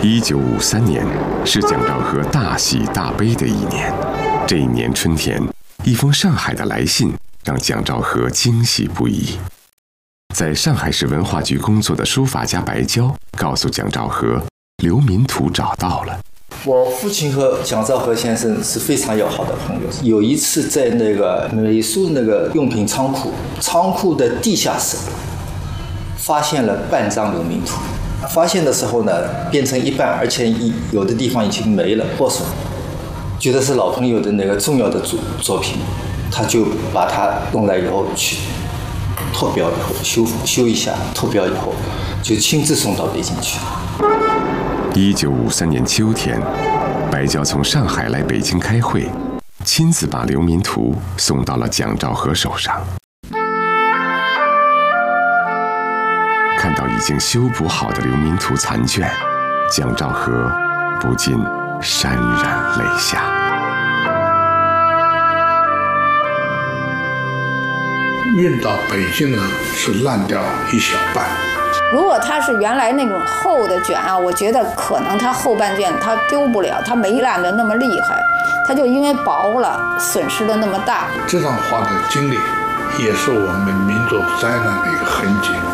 1953年是蒋兆和大喜大悲的一年。这一年春天，一封上海的来信让蒋兆和惊喜不已。在上海市文化局工作的书法家白娇告诉蒋兆和，刘民图找到了。 我父亲和蒋兆和先生是非常要好的朋友。有一次在那个美术那个用品仓库的地下室，发现了半张刘民图。发现的时候呢，变成一半，而且有的地方已经没了，破损，觉得是老朋友的那个重要的作品，他就把它弄来以后去拓标以后修一下，拓标以后就亲自送到北京去。 1953年秋天，白娇从上海来北京开会，亲自把刘民图送到了蒋兆和手上。看到已经修补好的刘民图残卷，蒋兆和不禁潸然泪下。 运到北京呢，是烂掉一小半。 如果它是原来那种厚的卷啊，我觉得可能它后半卷它丢不了，它没烂的那么厉害，它就因为薄了，损失的那么大。 这张画的经历，也是我们民族灾难的一个痕迹。